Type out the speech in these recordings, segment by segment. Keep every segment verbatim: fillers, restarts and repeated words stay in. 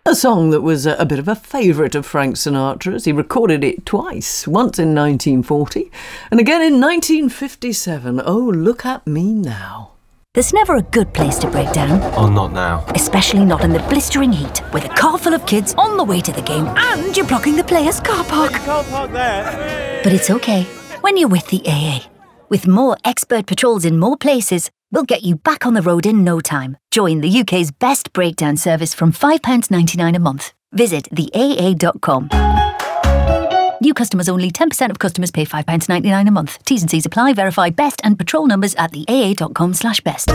A song that was a, a bit of a favourite of Frank Sinatra's. He recorded it twice, once in nineteen forty and again in nineteen fifty-seven. Oh, look at me now. There's never a good place to break down. Oh, not now. Especially not in the blistering heat, with a car full of kids on the way to the game and you're blocking the players' car park. You can't park there. But it's okay when you're with the A A. With more expert patrols in more places, we'll get you back on the road in no time. Join the U K's best breakdown service from five pounds ninety-nine a month. Visit the A A dot com. New customers only. ten percent of customers pay five pounds ninety-nine a month. T's and C's apply. Verify best and patrol numbers at the A A dot com slash best.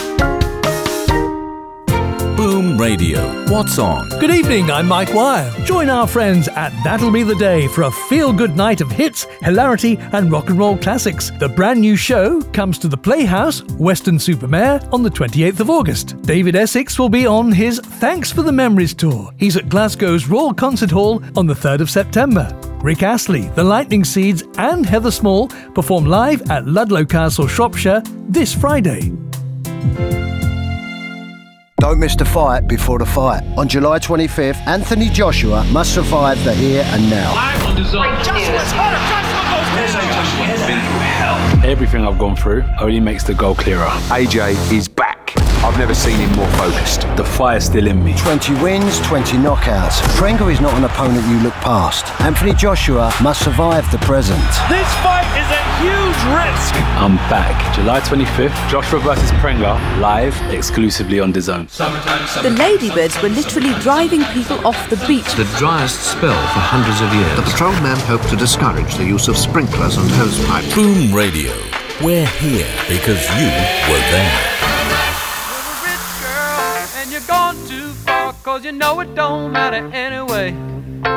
Boom Radio. What's on? Good evening, I'm Mike Wire. Join our friends at That'll Be the Day for a feel-good night of hits, hilarity and rock and roll classics. The brand new show comes to the Playhouse, Weston-super-Mare, on the twenty-eighth of August. David Essex will be on his Thanks for the Memories tour. He's at Glasgow's Royal Concert Hall on the third of September. Rick Astley, the Lightning Seeds and Heather Small perform live at Ludlow Castle, Shropshire this Friday. Don't miss the fight before the fight. On July twenty-fifth, Anthony Joshua must survive the here and now. Live on design. Joshua's hurt. Joshua goes Been through hell. Everything I've gone through only makes the goal clearer. A J is back. I've never seen him more focused. The fire's still in me. twenty wins, twenty knockouts. Prenga is not an opponent you look past. Anthony Joshua must survive the present. This fight is a huge risk. I'm back. July twenty-fifth, Joshua versus Prenga, live exclusively on DAZN. The Ladybirds were literally driving people off the beach. The driest spell for hundreds of years. The patrolmen hoped to discourage the use of sprinklers and hosepipes. Boom Radio. We're here because you were there. You're a rich girl and you're gone too far, 'cause you know it don't matter anyway.